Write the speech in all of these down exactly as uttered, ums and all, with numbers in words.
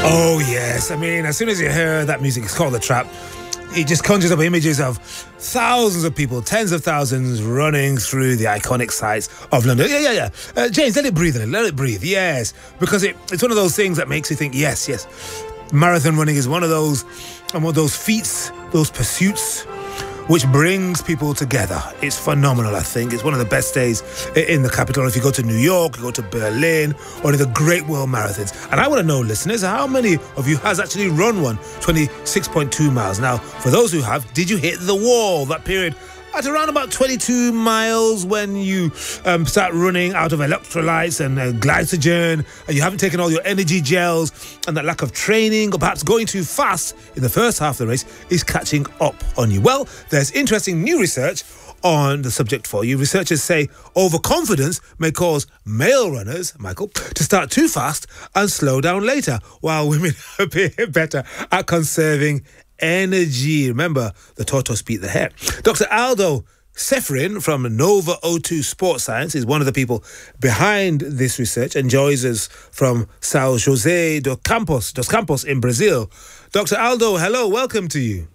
Oh, yes. I mean, as soon as you hear that music, it's called The Trap, it just conjures up images of thousands of people, tens of thousands running through the iconic sites of London. Yeah, yeah, yeah. Uh, James, let it breathe, let it breathe. Yes, because it, it's one of those things that makes you think, yes, yes. Marathon running is one of those, one of those feats, those pursuits which brings people together. It's phenomenal, I think. It's one of the best days in the capital. If you go to New York, you go to Berlin, or any of the great world marathons. And I want to know, listeners, how many of you has actually run one? twenty-six point two miles. Now, for those who have, did you hit the wall that period at around about twenty-two miles when you um, start running out of electrolytes and uh, glycogen, and you haven't taken all your energy gels, and that lack of training, or perhaps going too fast in the first half of the race is catching up on you? Well, there's interesting new research on the subject for you. Researchers say overconfidence may cause male runners, Michael, to start too fast and slow down later, while women appear better at conserving energy. Remember, the tortoise beat the hare. Doctor Aldo Ceferin from Nova O two Sports Science is one of the people behind this research and joins us from São José dos Campos, dos Campos in Brazil. Doctor Aldo, hello, welcome to you.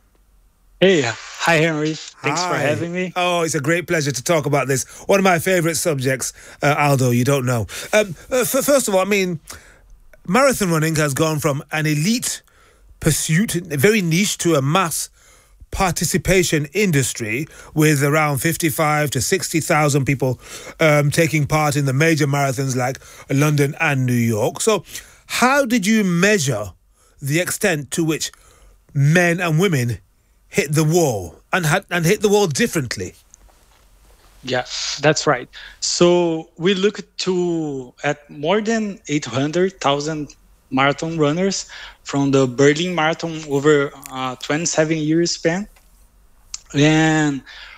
Hey, hi Henry. Thanks Hi. for having me. Oh, it's a great pleasure to talk about this. One of my favourite subjects, uh, Aldo, you don't know. Um, uh, f- first of all, I mean, marathon running has gone from an elite pursuit, very niche, to a mass participation industry with around fifty-five to sixty thousand people um, taking part in the major marathons like London and New York. So how did you measure the extent to which men and women hit the wall and had, and hit the wall differently? Yeah, that's right. So we looked to at more than eight hundred thousand marathon runners from the Berlin Marathon over a twenty-seven year span. And